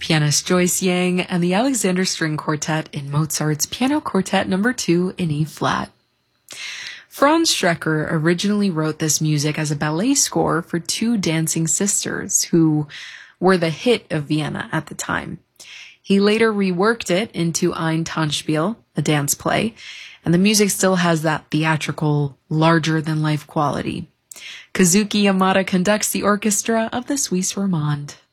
pianist Joyce Yang, and the Alexander String Quartet in Mozart's Piano Quartet No. 2 in E-flat. Franz Strecker originally wrote this music as a ballet score for Two Dancing Sisters, who were the hit of Vienna at the time. He later reworked it into Ein Tanzspiel, a dance play, and the music still has that theatrical, larger-than-life quality. Kazuki Yamada conducts the orchestra of the Suisse Romande.